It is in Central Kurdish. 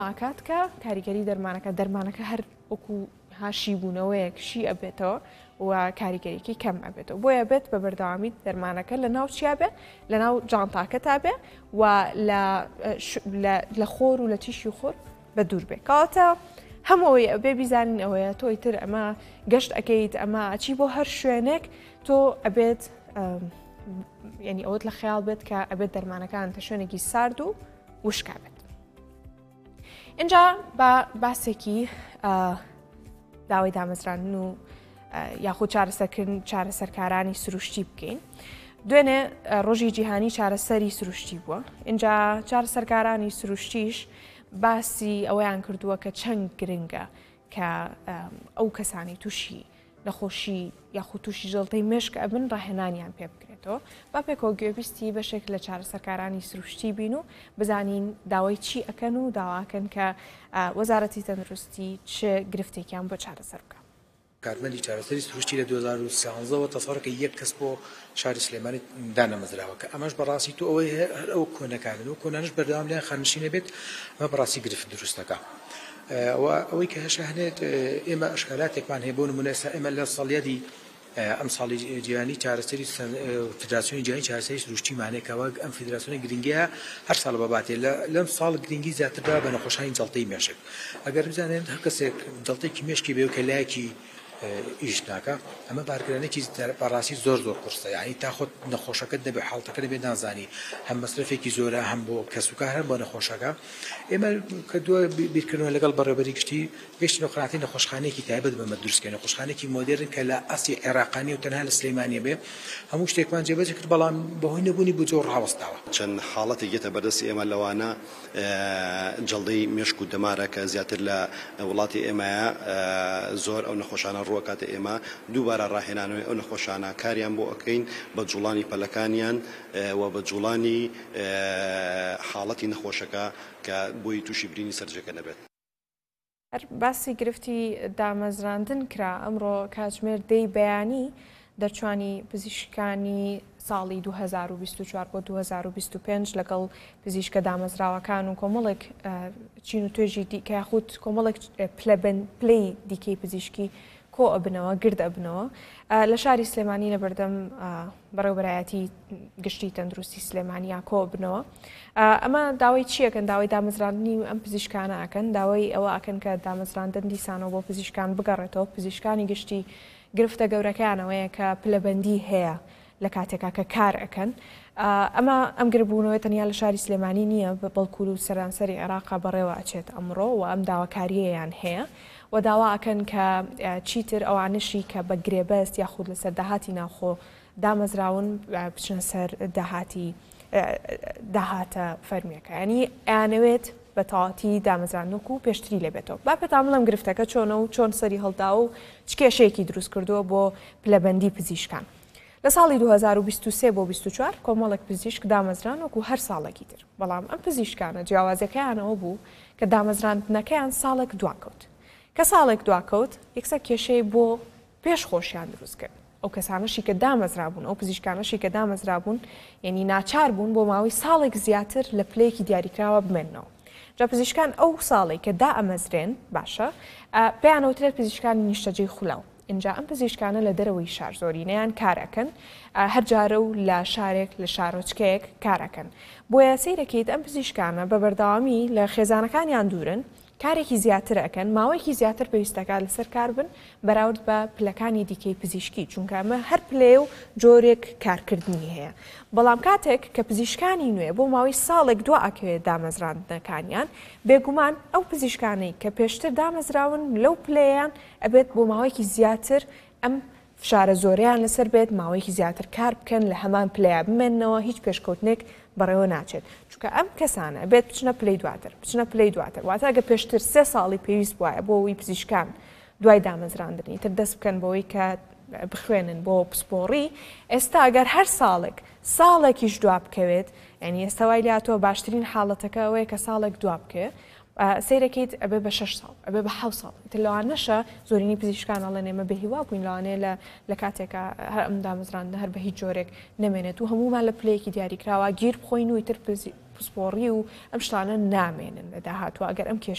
ئاکات کە کاریگەری دەرمانەکە هەر وەکو هاشی بوونەوەیەکشی ئەبێتەوە و کاریگەریکی کەم ئەبێتەوە بۆیە بێت بە بەردەوامی دەرمانەکە لە ناو چیا بێ لە ناو جانتاکە تا بێ و لە خۆر و لە تیشی خۆر بە دوور بێ کاتە هەمەوەی ئەبێ بیزانین ئەوەیە تۆی تر ئەمە گەشت ئەەکەیت ئەمە ئەچی بۆ هەر شوێنێک تۆ ئەبێت ینی ئەوت لە خەیاڵ بێت کە ئەبێت دەرمانەکان تە شوێنێکی سارد و وشکا بێت. اینجا بە باسێکی داوای دامەزراندن و یاخود چارەسەرکردن چارەسەرکارانی سروشتی بکەین. دوێنێ ڕۆژی جیهانی چارەسەری سروشتی بووە. اینجا چارەسەرکارانی سروشتیش باسی ئەوەیان کردووە کە چەند گرنگە کە ئەو کەسانی تووشی نەخۆشی یاخود تووشی ژەڵتەی مێشک ئەبن ڕاهێنانیان پێ بکرێتەوە با پێکەوە گوێبیستی بەشێک لە چارەسەرکارانی سروشتی بین و بزانین داوای چی ئەکەن و داواکەن کە وەزارەتی تەندروستی چه گرفتێکیان بۆ چارەسەر بکە. کارمەندی چارەسەری سروشتی لە 2013ەوە تەسەڕکە یەک کەس بۆ شاری سلێمانی دانەمەزراوە کە ئەمەش بەڕاستی تو ئەوەی هەر ئەو کۆنەکانن و کۆنانش بەردەوام لێن خانشینە بێت ئەمە بەڕاستی گرفت دروستەکە. ئەوەی کە هەش هەنێت ئێمە ئەشکالاتێکمان هەیە بۆ نمونە ئێمە لە ساڵیادی ئەم ساڵی جیهانی چارەسەری فدراسیۆنی جیهانی چارەسەری سروشتیمانێکەوە ئەم فدراسیۆنی گرنگیە هەر ساڵ بەباتێ لەم ساڵ گرنگی زیاتردا بە نەخۆشانی جەڵتەی مێشک ئەگەر بزانێن هەر کەسێک جەڵتێکی مێشکی بێ و کە لایەکی ئیش ناکە ئەمە بارکرانێکی بەڕاستی زۆر قورسە یعنی تا خۆت نەخۆشەکەت دەبێت حاڵتەکە دەبێت نازانی هەم مەصرفێکی زۆرە هەم بۆ کەسوکار هەم بۆ نەخۆشەکە ئێمە کردووە بیرکردنەوە لەگەڵ بەڕێوەبەری گشتی گەشتی نەخۆشخانەی نەخۆشخانەیەکی تایبەت بەمە دروستکەین نەخۆشخانەیەکی مۆدێرن کە لە ئەسی عێراقانی و تەنها لە سلەیمانیە بێ هەموو شتێکمان جێبەجێ کرد بەڵام بەهۆی نەبوونی بوو جۆر ڕاوەستاوە چەند حاڵەتی یەتە بەدەستی ئێمە لەوانە جەڵدەی مێشک و دەمارە کە زیاتر لە وڵاتی ئێمەیە زۆر ئەو نەخۆشانە ڕووەکاتە ئێمە دووبارە ڕاهێنانەوەی ئەو نەخۆشانە کاریان بۆ ئەەکەین بە جوڵانی پەلەکانیان و بە جوڵانی حاڵەتی نەخۆشەکە کە بۆی تووشی برینی سەرجەکە نەبێت. باسی گرفتی دامەزراندن کرا ئەمڕۆ کاتژمێر دەی بەیانی دەرچوانی پزیشکانی ساڵی 2024 بۆ 2025 لەگەڵ پزیشکە دامەزراوەکان و کۆمەڵێک چین و توێژی دیکە یاخود کۆمەڵێک پلەی دیکەی پزیشکی کۆ ئەبنەوە گرد ئەبنەوە لە شاری سلێمانی لە بەردەم بەڕێوەبەرایەتی گشتی تەندروستی سلێمانیا کۆ بنەوە ئەمە داوای چیەکەن داوای دامەزراندنی و ئەم پزیشکانە ئەکەن داوای ئەوە ئەکەن کە دامەزراندن دیسانەوە بۆ پزیشکان بگەڕێتەوە پزیشکانی گشتی گرفتە گەورەکانەوەیە کە پلەبەندی هەیە لە کاتێکا کە کار ئەکەن ئەمە ئەم گربوونەوەی تەنیا لە شاری سلێمانی نییە بە بەڵکوور و سەرانسەری عێراقا بەڕێوە ئەچێت ئەمڕۆ و ئەم داواکاریەیان هەیە و داوا ئەکەن کە چیتر ئەوانشی کە بە گرێبەست یاخود لەسەر داهاتی ناوخۆ دامەزراون بچنە سەر داهاتە فەرمیەکە ینی ئەیانەوێت بە تەواوەتی دامەزراندنوک و پێشتری لێبێتەوە با پێتان بڵێم گرفتەکە چۆنە و چۆن سەری هەڵدا و چ کێشەیەکی دروست کردووە بۆ پلەبەندی پزیشکان. لە ساڵی 2023 بۆ 24 کۆمەڵێک پزیشک دامەزران وەکو هەر ساڵێکی تر بەڵام ئەم پزیشکانە جیاوازەکەیانەوە بوو کە دامەزراندنەکەیان ساڵێک دواکەوت کە ساڵێک دواکەوت یەکسەر کێشەی بۆ پێش خۆشیان دروست کرد ئەو کەسانەشی کە دامەزرابوون ئەو پزیشکانەشی کە دامەزرابوون یعنی ناچار بوون بۆ ماوەی ساڵێک زیاتر لە پلەیەکی دیاریکراوە بمێنەوە جا پزیشکان ئەو ساڵی کە دا ئەمەزرێن باشە پێیانەوترێت پزیشکانی نیشتەجێی خولاو اینجا ئەم پزیشکانە لە دەرەوەی شار زۆرینەیان کارەکەن هەر جارە و لە شارێک لە شارۆچکەیەک کارەکەن بۆیە سەیرەکەیت ئەم پزیشکانە بە بەردەوامی لە خێزانەکانیان دوورن کارێکی زیاتر ئەکەن ماوەیەکی زیاتر پێویستەکە لەسەر کار بن بەراورد بە پلەکانی دیکەی پزیشکی چونکە ئەمە هەر پلێ و جۆرێک کارکردنی هەیە بەڵام کاتێک کە پزیشکانی نوێ بۆ ماوەی ساڵێک دو ئەکەوێت دامەزراندنەکانیان بێگومان ئەو پزیشکانەی کە پێشتر دامەزراون لەو پلەیان ئەبێت بۆ ماوەیەکی زیاتر ئەم فشارە زۆریان لەسەر بێت ماوەیەکی زیاتر کار بکەن لە هەمان پلەیە بمێنەوە هیچ پێشکەوتنێک بەڕێوە ناچێت چونکە ئەم کەسانە بێت بچنە پلەی دواتر واتە ئەگە پێشتر 3 ساڵی پێویست وایە بۆ ئەوی پزیشکان دوای دامەزراندنی تر دەست بکەن بۆەوەی کە بخوێنن بۆ پسپۆڕی ئێستا ئەگەر هەر ساڵێکیش دوا بکەوێت یعنی ئێستا وای لاتۆ باشترین حاڵەتەکە ئەوەیە کە ساڵێک دوا بکە سیرەکەیت ئەبێ بە 6 ساڵ ئەبێ بە 7 ساڵ لەوانەشە زۆرینی پزیشکان ئەڵێن ئێمە بەهیوا بووین لەوانەیە لە کاتێکە هەر ئەم دامەزراندن هەر بە هیچ جۆرێک نەمێنێت و هەمومان لە پلەیەکی دیاریکراوە گیر بخۆین و ئیتر پسپۆڕی و ئەم شتانە نامێنن لە داهاتوە ئەگەر ئەم کێشە